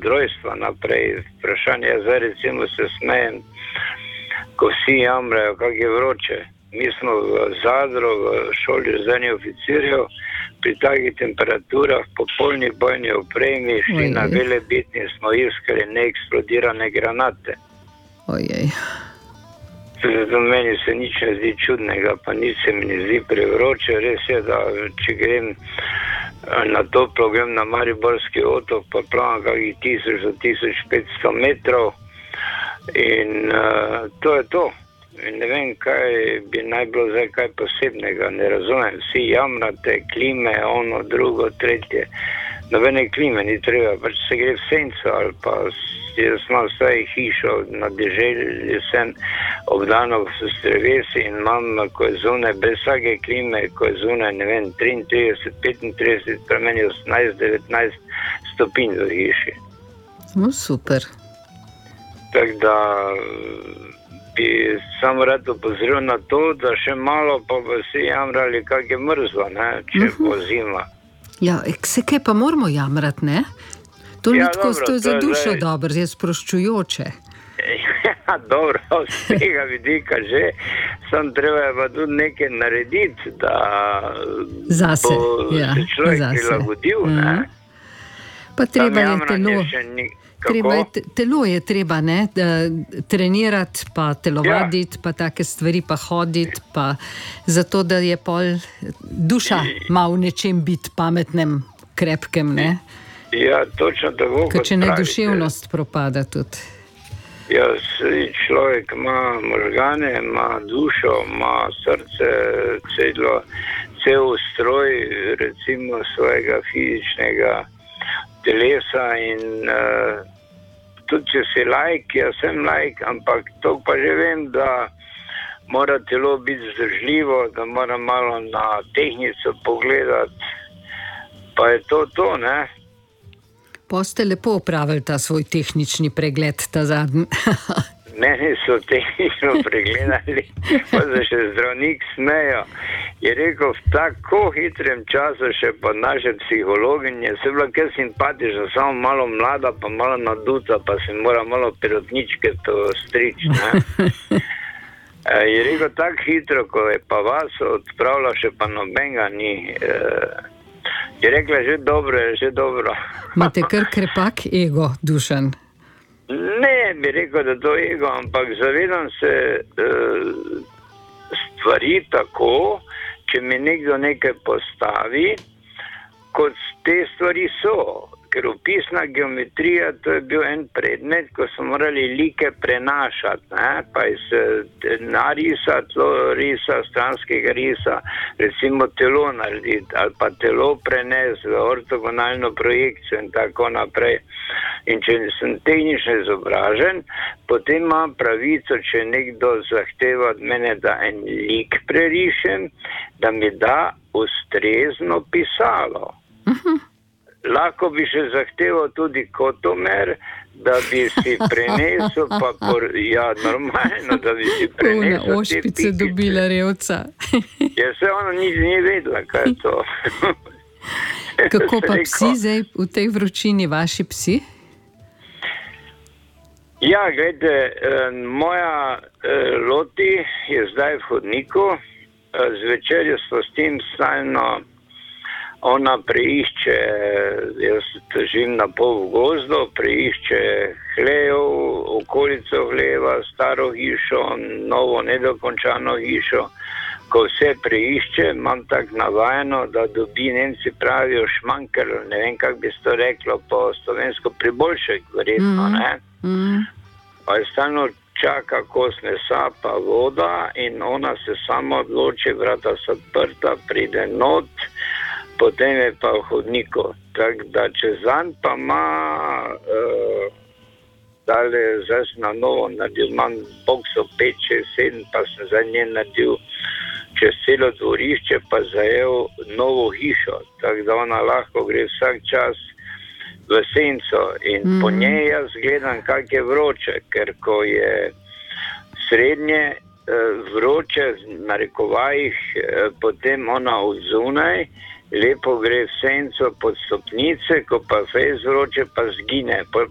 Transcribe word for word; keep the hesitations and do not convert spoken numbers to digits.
od rojstva naprej. Vprašanje je, zdaj recimo se smejem, ko vsi jamrajo, kak je vroče. Mi smo v Zadru, v šoli zdanje oficirjev, pri takih temperaturah, po polni bojni opremi, šli na Velebitni, smo iskali neeksplodirane granate. Ojej. Zato meni se nič ne zdi čudnega, pa nič se mi ne zdi prevroče. Res je, da če grem na toplo, grem na Mariborski otok, pa plavam kakih tisoč do tisoč petsto metrov in uh, to je to. In ne vem, kaj bi naj bilo zdaj kaj posebnega, ne razumem. Vsi jamrate, klime, ono, drugo, tretje. Nobene klime ni treba, pač se gre v senco ali pa jaz imam vsaj hišo na deželi, sem obdano s strevesi in imam, ko je zunaj, brez vsake klime, ko je zunaj, ne vem, triintrideset, petintrideset, pre meni osemnajst, devetnajst stopinj v hiši. No, super. Tako da bi samo rad opozoril na to, da še malo pa bi vsi jamrali, kak je mrzlo, ne, če uh-huh. bo zima. Ja, se kaj pa moramo jamrati, ne? To ni ja, tako, dobro, to je za dušo zdaj... dobro, je sproščujoče. Ja, dobro, z tega vidika že, sem treba pa tudi nekaj narediti, da zase, bo ja, se človek zase. prilagodil, uh-huh. ne? Pa treba je telo... Treba je, telo je treba, ne, trenirati, pa telovaditi, ja. Pa take stvari, pa hoditi, pa zato, da je pol duša malo v nečem biti pametnem, krepkem, ne. Ja, točno tako, kot če ne duševnost propada tudi. Ja, človek ima možgane, ima dušo, ima srce, celo, cel ustroj, recimo svojega fizičnega telesa in uh, tudi če si laik, jaz sem laik, ampak to pa že vem, da mora telo biti vzdržljivo, da mora malo na tehnico pogledati, pa je to to, ne? Pa ste lepo opravili ta svoj tehnični pregled, ta zadnji. Meni so tehnično pregledali, pa se še zdravnik smejo. Je rekel, v tako hitrem času še pa naše psihologinje, se je bila kar simpatična, samo malo mlada, pa malo naduta, pa se mora malo perotničke to strič, ne. Je rekel, tako hitro, ko je pa vas odpravila, še pa nobenega ni. Je rekla, že dobro, že dobro. Imate kar krepak ego, Dušan. Ne, bi rekel, da to ego, ampak zavedam se uh, stvari tako, če mi nekdo nekaj postavi, kot te stvari so. Ker opisna geometrija, to je bil en predmet, ko smo morali like prenašati, ne? Pa iz narisa, risa, stranskega risa, recimo telo narediti, ali pa telo prenesti v ortogonalno projekcijo in tako naprej. In če sem tehnično izobražen, potem imam pravico, če nekdo zahteva od mene, da en lik prerišem, da mi da ustrezno pisalo. Uh-huh. Lahko bi še zahteval tudi kotomer, da bi si prenesel, pa por, ja, normalno, da bi si prenesel te pikice. Ona ošpice dobila revca. Ja, se ona ni, ni vedela, kaj je to. Kako pa psi zdaj v tej vročini, vaši psi? Ja, gledajte, moja Loti je zdaj v hodniku, zvečer je s tem stalno. Ona preišče, jaz živim na pol v gozdu, preišče hlev, okolico hleva, staro hišo, novo nedokončano hišo. Ko vse preišče, imam tako navajeno, da dobi, Nemci pravijo šmanker, ne vem, kak bi se to reklo po slovensko, priboljšek, verjetno, ne? Mm. Pa je stalno čaka kos mesa, pa voda in ona se sama odloči, vrata so odprta, pride not, potem je pa v hodniku. Tako da čez dan pa ima, uh, dale, zdaj sem na novo naredil, imam bokso pet, šest, sedem, pa sem za nje naredil čez celo dvorišče, pa zajel novo hišo. Tako da ona lahko gre vsak čas v senco in mm. po njej jaz gledam, kak je vroče, ker ko je srednje uh, vroče, na rekovajih, uh, potem ona odzunaj, lepo gre v senco pod stopnice, ko pa fejs vroče, pa zgine, pa